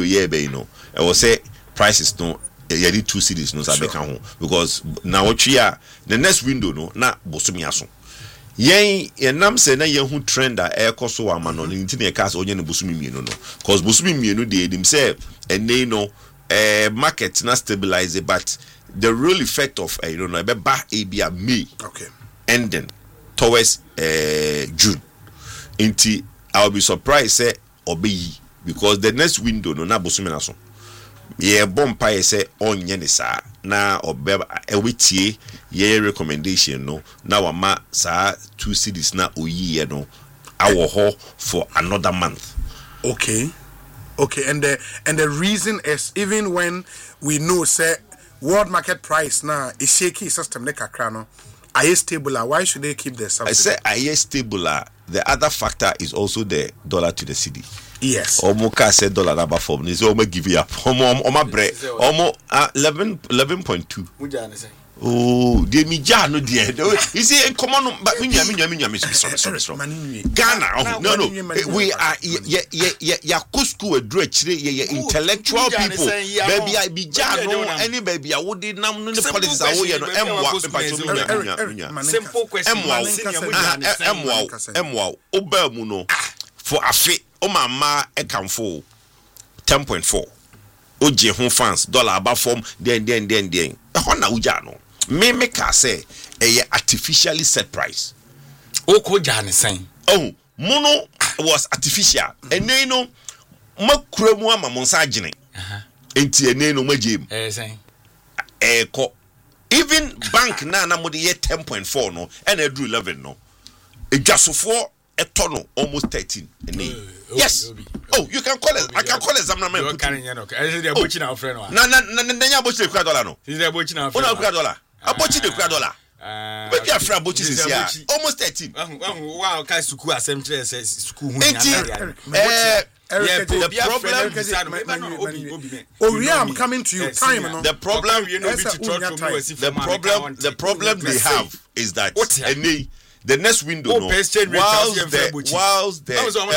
year be no I will say prices no you need 2 cities no sabe kan ho because now the next window no na bosumi aso yen enam say na yen hu trend a ekoso ama no nti na cast onye no bosumi mienu no cause bosumi mienu dey dem say ene no market na stabilize but the real effect of you know be ba ebia May ending towards June nti I'll be surprised say obeyi because the next window no na bosumi na so ye bompa say onye ne sa na obeba ewetie ye recommendation no na wama sa 2 cities na oyi no awo ho for another month. Okay, and the reason is even when we know say world market price now is shaky system ne kakra no are stable, why should they keep the subsidy? I say are stable. The other factor is also the dollar to the cedi. Yes. Omo said dollar number form. Is omo give you up. Omo bre. Omo 11.2. Oh, de mi ja no de. You see, come on, but me sorry. Ghana. No. We are ya kusku edru achire ye intellectual people. Baby I be ja no any baby I would nam no politics I wo ye no emwa. Simple question. Emwa oba mu no for afi o mama e kanfo 10.4 oje ho fans dollar aba form den e ho na uja no me ka say e artificially set price o ko ja ne sen oh mono was artificial ene no makura mu ama monsa agene enti ene no magem sen ko even bank na mo de 10.4 no and e drew 11 no ejasofo etono almost 13 yes oh you can call it I can call it examiner man you can no I say they abochi na friend no na abochi de $1 no is they abochi na friend $1 abochi de $1 we be afraid abochi this year almost 13 wow kai suku assembly say suku hu I'm coming to you time no the problem they have is that the next window no whilst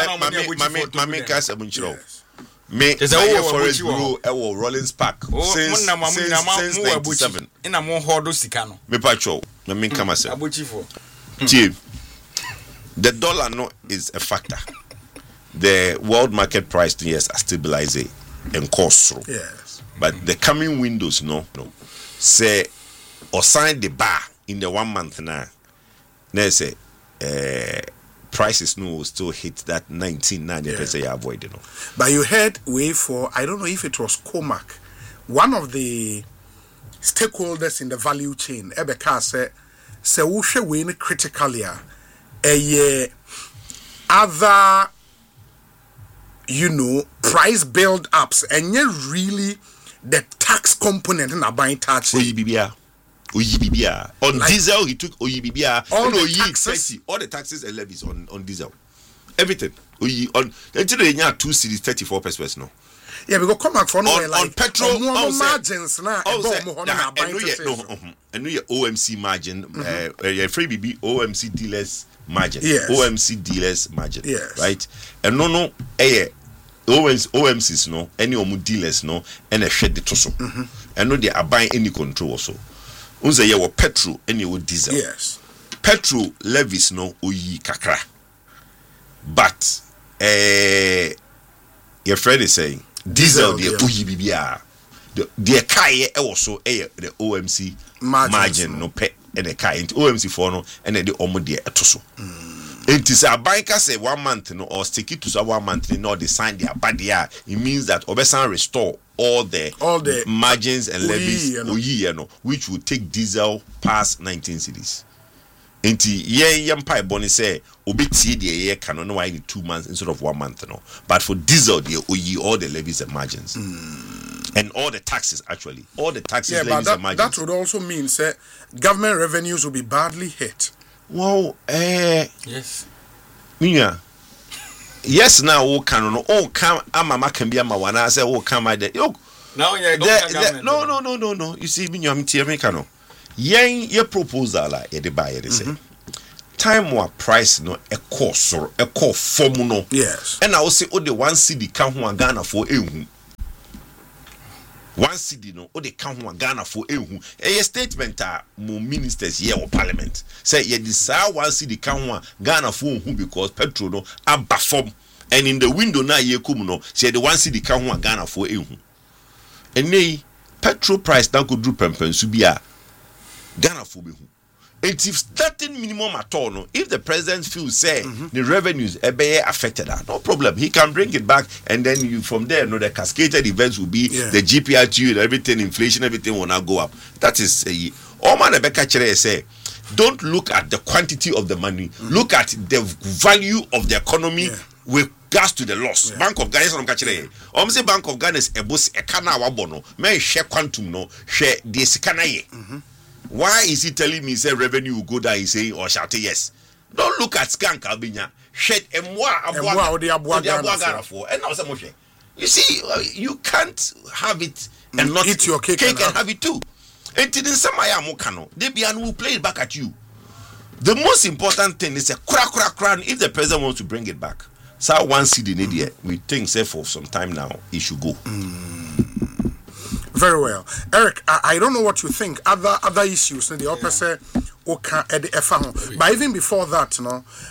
me Forest Bureau Rollins Park since 97 ina mo hodo sika no me patrol na me come say abochifo the dollar no is a factor. The world market price yes are stabilizing and cost through. Yes. But the coming windows no say or sign the bar in the 1 month now. They say prices no will still hit that 1990 you avoid it. But you heard way for I don't know if it was Comac, one of the stakeholders in the value chain. Ebeka say we should win critically other price build ups and yet really the tax component in a buying tax. Oyibibia on like, diesel he took Oyibibia all the taxes and levies on diesel everything on until they have 2 cities 34 pesos no. Yeah, because come back for no like on petrol margins now. And your OMC margin, free BB OMC dealers margin, yes. OMC dealers margin, yes. Right? And no, OMCs no, any omu dealers no, and a shed the toso, and no they are buying any control also. Unza ye wo petrol, any wo diesel, yes. Petrol levies no oyi kakra, but your friend is saying. Diesel the Oyibibia the kai also the OMC margin no pay and the kai OMC for no and the omo de etoso it is a banker say 1 month no or stick it to 1 month no they sign their badia it means that Obesan restore all the margins and levies which will take diesel past 19 cities. Enti ye mpa boni say obetie de ye can no why in 2 months instead of 1 month no, but for diesel the all the levies and margins and all the taxes actually all the taxes levies and margins. That would also mean say government revenues will be badly hit. Well yes minya yes now o can no o can amama can be ama wana say o can my yo now no you see minya mtie me can no ye proposal la ye de buy ye say time wa price no e cost form no yes and I will say o de 1 cedi ka ho Ghana for ehu 1 cedi no o de count ho Ghana for ehu a statement mo ministers here or parliament say ye desire 1 cedi count ho Ghana for who because petrol no aba form and in the window na ye kum no say the 1 cedi count ho Ghana for ehu ene petrol price now go do pempensu bia Ghana for behu. And if starting minimum at all, no, if the president feels say the revenues be affected, no problem. He can bring it back, and then you from there, the cascaded events will be the GPRTU and everything, inflation, everything will now go up. That is all man say. Don't look at the quantity of the money. Look at the value of the economy with gas to the loss. Bank of Ghana say Bank of Ghana is a bus a kana wabono. May share quantum no share the sikanaye. Why is he telling me say revenue will go down? He's saying or shouting yes. Don't look at scan Kalbinya. Shed you see, you can't have it and not eat your cake and have it too. And in some Mokano, Debian will play it back at you. The most important thing is a crack. If the president wants to bring it back, so 1 cedi in India, we think say for some time now it should go. Very well, Eric. I don't know what you think. Other issues. The opposite. But even before that,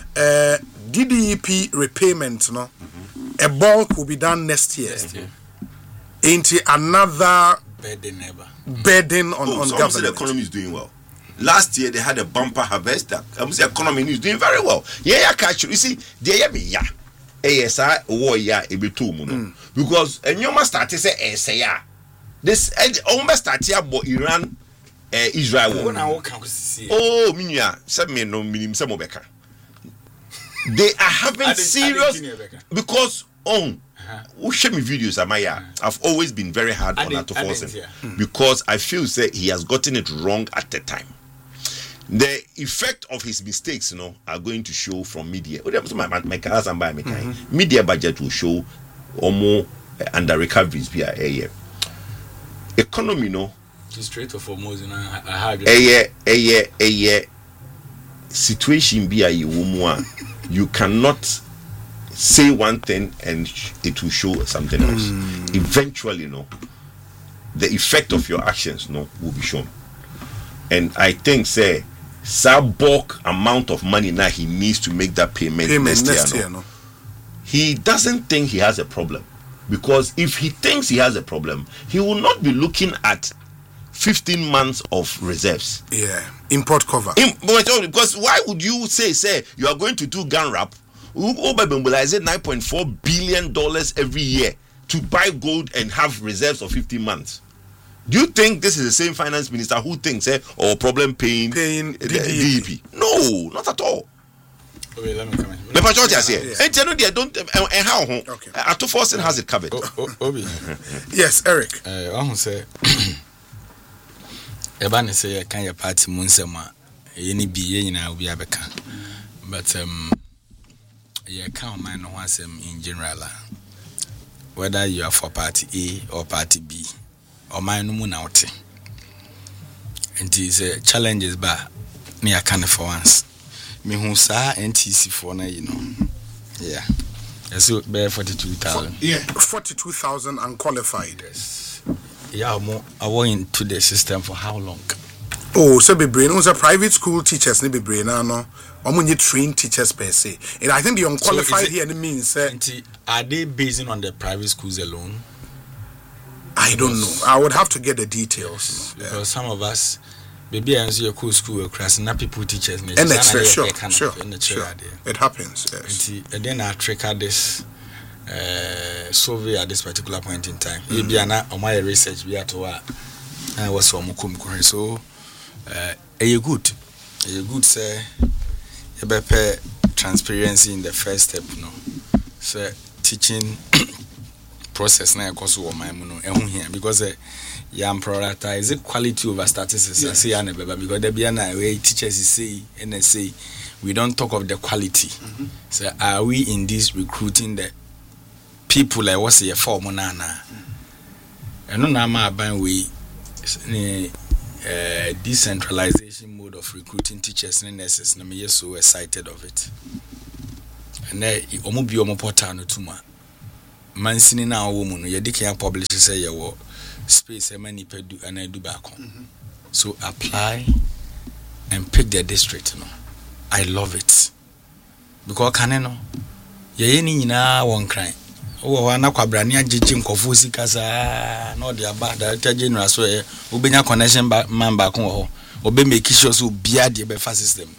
DDEP repayment, a bulk will be done next year. Into another burden on government. The economy is doing well. Last year they had a bumper harvest. The economy is doing very well. Catch you see, ASI because you must start to say this almost started about Iran, Israel war. Oh, minya, some men no minimum some obeka. They are having serious because who show me videos Amaya. I've always been very hard on that to force him because I feel say he has gotten it wrong at the time. The effect of his mistakes, are going to show from media. Media budget will show more under recoveries via a year. Economy straight of almost a situation be a you cannot say one thing and it will show something else. Eventually the effect of your actions will be shown. And I think say some bulk amount of money now he needs to make that payment next year. He doesn't think he has a problem. Because if he thinks he has a problem, he will not be looking at 15 months of reserves. Import cover. Because why would you say you are going to do gun wrap? Mobilize $9.4 billion every year to buy gold and have reserves of 15 months. Do you think this is the same finance minister who thinks problem paying DEP? No, not at all. Okay, let me come in. The majority is here. And they don't. And how? Ato Forsen has it covered. Obi. Yes, Eric. I want to say, Ebani say I can't your party Munsema. Any be na obi abeka. But you can't mind no one in general. Whether you are for party A or party B, or my no moon out. And it is a challenges ba near can for once. Me who sa NTC for na yeah. So bear 42,000. 42,000 unqualified. Yes. Yeah, more I went into the system for how long? Oh, so be brain. Was a private school teachers ni be brain no. Omunye trained teachers per se. And I think the unqualified here means are they basing on the private schools alone? I don't know. I would have to get the details. Because some of us maybe I answer your cool school class and people teachers and sure. It happens, yes. And then I trigger this survey at this particular point in time. Maybe on my research we had to I was from Mukum. So a good say a better transparency in the first step, so teaching process na ekoso wo man mu no ehun here because yam prioritize quality over statistics say na beba because there be na we teachers say and say we don't talk of the quality. So are we in this recruiting the people like what's your form na eno na ma ban we decentralization mode of recruiting teachers and nurses na me so excited of it and omo bi omo portal no tuma mansini na wo no ye de kan publish say ye wo space e mani pedu and edu back. So apply and pick the district no. I love it. Because kane no ye ni nyina won kran. Wo wa na kwabrane agege nkofo sika saa na ode aba director general so ye obenya connection man back wo obe make sure so bia de be fa system.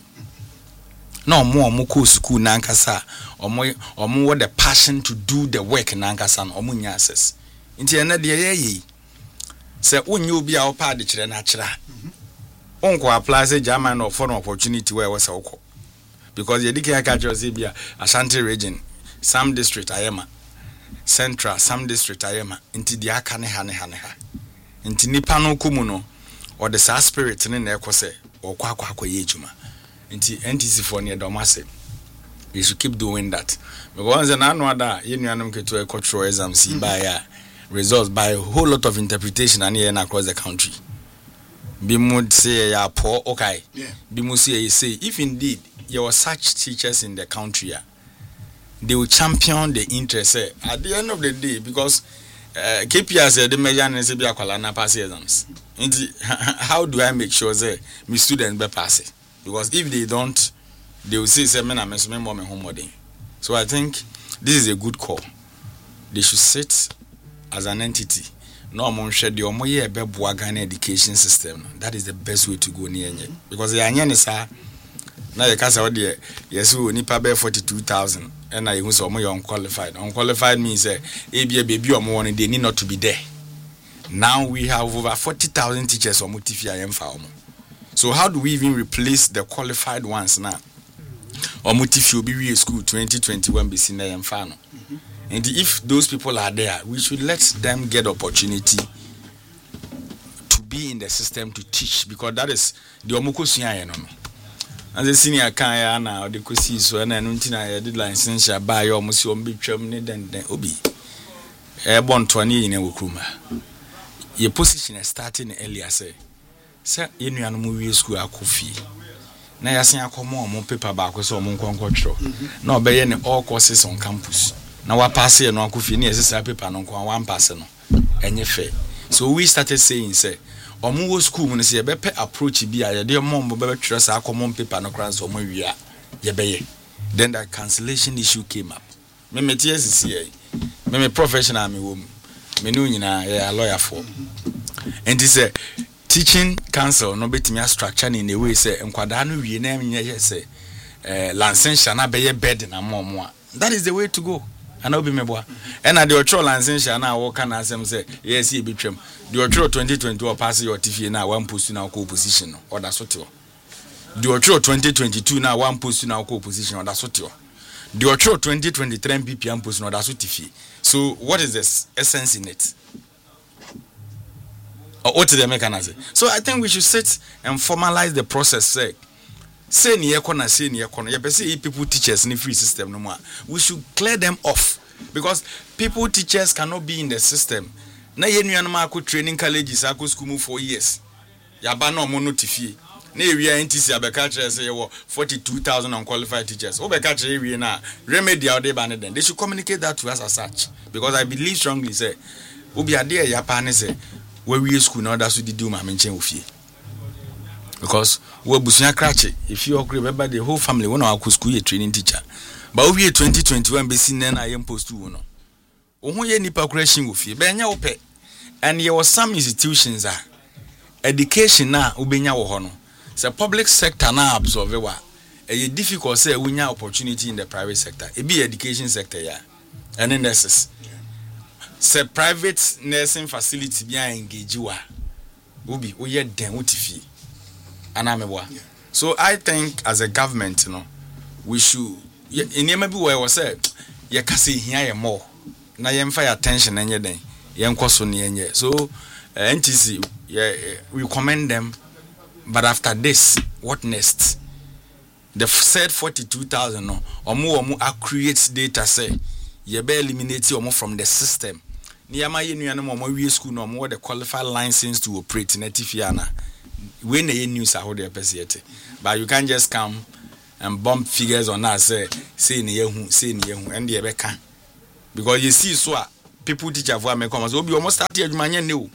No omo ko school na nkasa omo what the passion to do the work na nkasa no omo nya access. Nti ena de ye say onye obi a opa de kire na kira. Onko apply say German or foreign opportunity where was okọ. Because ye dike catch us bia Ashanti region, some district Ayema, Central, some district Ayema, nti di aka ne ha. Nti nipa no kumu no or the spirit ne na ekọ okwa ye ejuma. Nti NTC for near domase. You should keep doing that. Because na no other ye nuanum keto cultural exams by results by a whole lot of interpretation and here across the country. Bimud say ya poor okay. Bimu say if indeed there were such teachers in the country, they will champion the interest at the end of the day because KPI said the measure and say be akwala pass exams. How do I make sure say my students be pass it? Because if they don't, they will say me na me homework. So I think this is a good call. They should sit as an entity. No mon share the omoye beboa Ghana education system. That is the best way to go near nye. Because the anya nisa na ye kasa wo de yesu nipa be 42,000 and na you so omoye unqualified. Unqualified means ebia baby omo won they need not to be there. Now we have over 40,000 teachers omo tifia yemfa omo. So how do we even replace the qualified ones now? Omo tifia obi we school 2021 be sin na yemfa no. And if those people are there, we should let them get opportunity to be in the system to teach because that is the omukosuya no. As a senior kan na the kosi so na ntina ya did license ba ya omusi ombetwam ne den obi. E bon to ani yin wokruma. Your position is starting earlier say ye nuanu mu wie school akofi. Na ya sen akomo omo paper ba ko so omo nkonkotro. Na obeye ne all courses on campus. Na wa pass here no akofi na esesa paper no nko one pass no enye fair. So we started saying say omo wo school mu say be pe approach bi a ye de mom be twerɛ sa common paper no kran so omo wia ye beye. Then that cancellation issue came up. Me TSC me professional me wo me no nyina a lawyer for. And this teaching council no betimi structure in a way say enkwada no wie na enye say licensure na beye bed na mom a. That is the way to go. And I'll be meboa. And at the Otro license now what can asem say yes he be trim. The Otro 2022 pass your TV now one post now co-position or that's what you. The Otro 2022 now one post now co-position or that's what you. The Otro 2023 PPM post now that's what TV. So what is this essence in it? Or what did they make an say? So I think we should sit and formalize the process. Say ni ekona say ni ekona you say people teachers in the free system no more. We should clear them off because people teachers cannot be in the system. Na ye nuanu ma ko training colleges akọ school for years. Ya ba na omo notify. Na area NTC abeka kire say you 42,000 unqualified teachers. Obeka kire area na remedial dey ban them. They should communicate that to us as such because I believe strongly say obi ade ya pa ne say we school na that so di do ma menchen ofie. Because we busunya krache if you agree remember the whole family when our school a training teacher but we 2021 be seen na I post to no ohun ye nipa correction wo fie be nya wo pe and there was some institutions education na obenya wo ho no say public sector na absorb wa e difficult say we nya opportunity in the private sector e be education sector ya and nurses say private nursing facility be engage wa obi o ye den wo tifi. So I think as a government, we should in maybe where was said, you can see here more. Na fire attention and then so NTC we commend them, but after this, what next? The said 42,000 or more accurate data say you be eliminate or more from the system. Niyama yenu more we school no more the qualified license to operate in Etifiana. When the news are how they appreciate, but you can't just come and bump figures on us say and the Rebecca because you see so people teach for me come so obi almost start adwuma nya ne o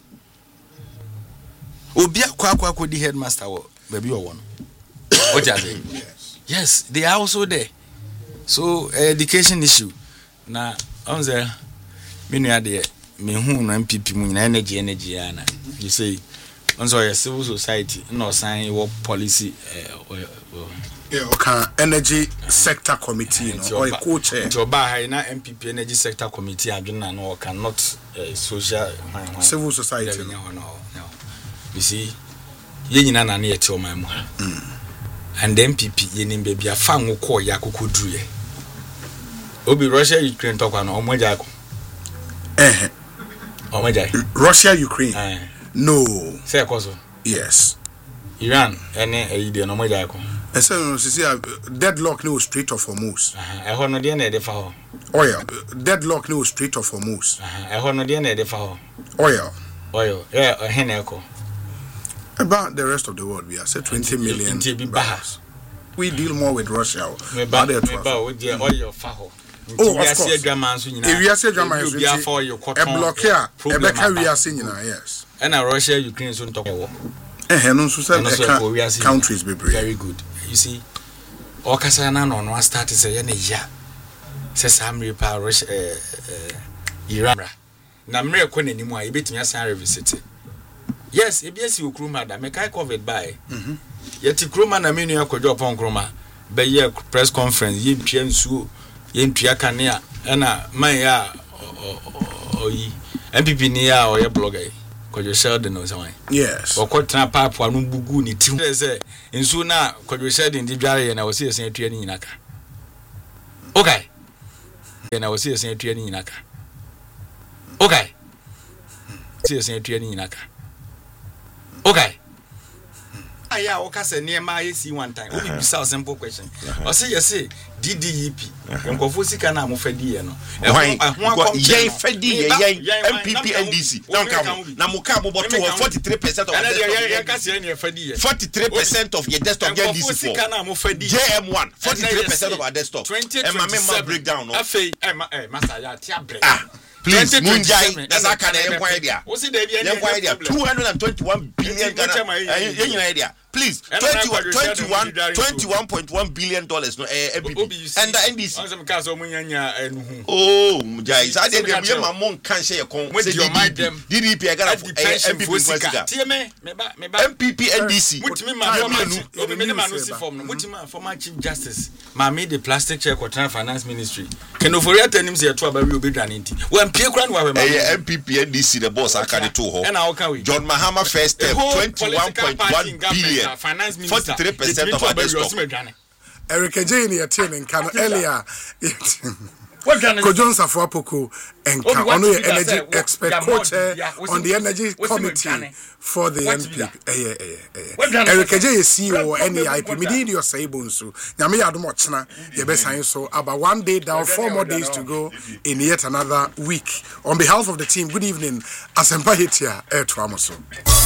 obi akwa the headmaster baby o won what you say yes they are also there so education issue na on say me nua de me hu na MPP mu nyina energy ana you say on so civil society no sign what policy okay energy sector committee no or a co-chair to ba na MPP energy sector committee adwena no cannot social civil society no you see ye nyina na na ye te o man mu and the MPP ye nim bia fa nwo ko ya kokodru ye obi Russia Ukraine talk na omoja ko omoja Russia Ukraine no say koso yes Iran ene ayide no omoja ko ese no see deadlock no Strait of Hormuz ho no de na de fa ho deadlock no Strait of Hormuz ho no de na de fa ho oil he na ko about the rest of the world we are say 20 million barrels. We deal more with Russia but the oil fa ho oh of course we are say drama is a block here we are saying yes and Russia Ukraine so talk wo no so say countries be very good you see okasa na no start say na ya say samre pa Russia Iran na mre ko nani mu a ebetimi asan revisit yes ebiasi okroma da me kai covid by yeti kroma na menu akojo upon kroma be ye press conference ye ntwa nsuo ye ntwa kanea na man ya oyi MPP ni ya oye blogger kojo Sheldon no say yes okotena pipe anu bugu ni ti say nsuo na kojo Sheldon di dware ye na wo se esen atwa ni nyinaka okay na wo se esen atwa ni nyinaka okay se esen atwa ni nyinaka okay aya okase niema yesi one time obi bisa a simple question o say yes DDEP enkofo sika na amofadi ye no yen fadi ye yen MPP NDC na muka boboto 43% of the 43% of your desktop get DC for JM1 43% of our desktop and my member breakdown no master ya tia break please munjai that's a kind of idea what's the idea 221 billion idea please 21.1 billion dollars no MPP and the NDC oh munjai so dey be my mon kan share kon DDP I got MPP NDC former chief justice ma made the plastic check or finance ministry can over here tell him say to about we be done it when pay kran wa MPP NDC the boss aka to ho and how can we John Mahama first step 21.1 billion finance minister 43% of our desktop Eric Jane attending can earlier Kojon Safo Apoko and ono your energy expert co-chair on the energy committee for the NPP Eric J CEO NEIP me your say bonso nyame yadom ochna ye be sign so about 1 day down 4 more days to go in yet another week on behalf of the team good evening Asempa Hitia to Amoso